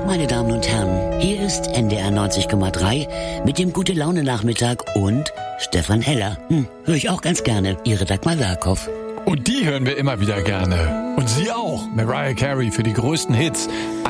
meine Damen und Herren, hier ist NDR 90,3 mit dem Gute-Laune-Nachmittag und Stefan Heller. Höre ich auch ganz gerne. Ihre Dagmar Werkhoff. Und die hören wir immer wieder gerne. Und Sie auch. Mariah Carey für die größten Hits.